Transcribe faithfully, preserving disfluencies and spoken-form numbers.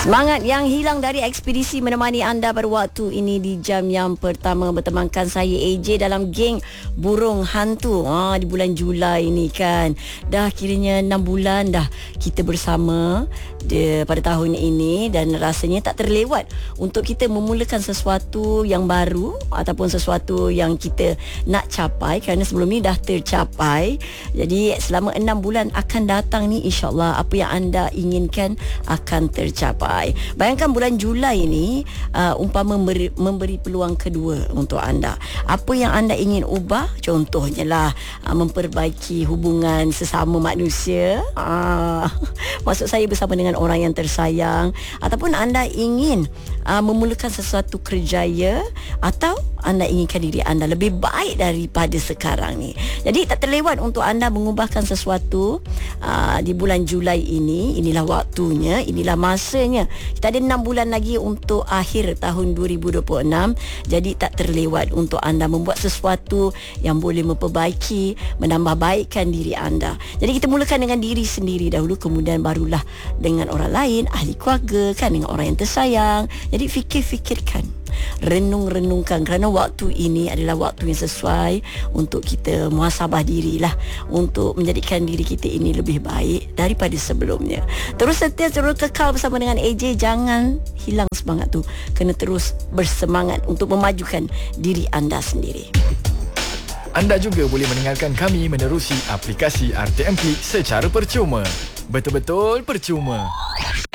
Semangat yang hilang dari ekspedisi menemani anda pada waktu ini di jam yang pertama bertemankan saya A J dalam geng Burung Hantu. Ah, di bulan Julai ini kan. Dah kiranya enam bulan dah kita bersama de, pada tahun ini, dan rasanya tak terlewat untuk kita memulakan sesuatu yang baru ataupun sesuatu yang kita nak capai, kerana sebelum ni dah tercapai. Jadi selama enam bulan akan datang ni, insya-Allah apa yang anda inginkan akan tercapai. Bayangkan bulan Julai ini uh, umpama memberi, memberi peluang kedua untuk anda. Apa yang anda ingin ubah, contohnya lah uh, memperbaiki hubungan sesama manusia, uh, maksud saya bersama dengan orang yang tersayang, ataupun anda ingin uh, memulakan sesuatu kerjaya, atau anda inginkan diri anda lebih baik daripada sekarang ni. Jadi tak terlewat untuk anda mengubahkan sesuatu uh, di bulan Julai ini. Inilah waktunya, inilah masanya. Kita ada enam bulan lagi untuk akhir tahun dua ribu dua puluh enam. Jadi tak terlewat untuk anda membuat sesuatu yang boleh memperbaiki, menambah baikkan diri anda. Jadi kita mulakan dengan diri sendiri dahulu, kemudian barulah dengan orang lain, ahli keluarga kan, dengan orang yang tersayang. Jadi fikir-fikirkan, renung-renungkan, kerana waktu ini adalah waktu yang sesuai untuk kita muhasabah dirilah, untuk menjadikan diri kita ini lebih baik daripada sebelumnya. Terus setia, terus kekal bersama dengan A J. Jangan hilang semangat tu, kena terus bersemangat untuk memajukan diri anda sendiri. Anda juga boleh mendengarkan kami menerusi aplikasi R T M Klik secara percuma. Betul-betul percuma.